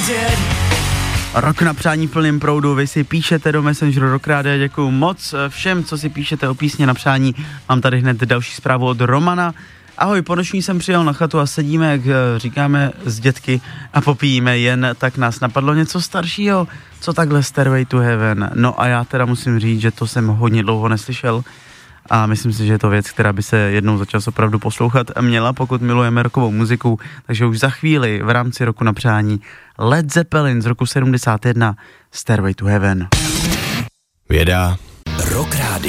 Rok na přání v plném proudu, vy si píšete do Messengeru Rock Rádia, děkuju moc všem, co si píšete o písně na přání. Mám tady hned další zprávu od Romana. Ahoj, po noční jsem přijel na chatu a sedíme, jak říkáme, s dětky a popíjíme, jen tak nás napadlo něco staršího, co takhle Stairway to Heaven. No a já teda musím říct, že to jsem hodně dlouho neslyšel a myslím si, že je to věc, která by se jednou za čas opravdu poslouchat měla, pokud milujeme rockovou muziku, takže už za chvíli v rámci roku na přání Led Zeppelin z roku 71 Stairway to Heaven. Věda. Rock Rádio.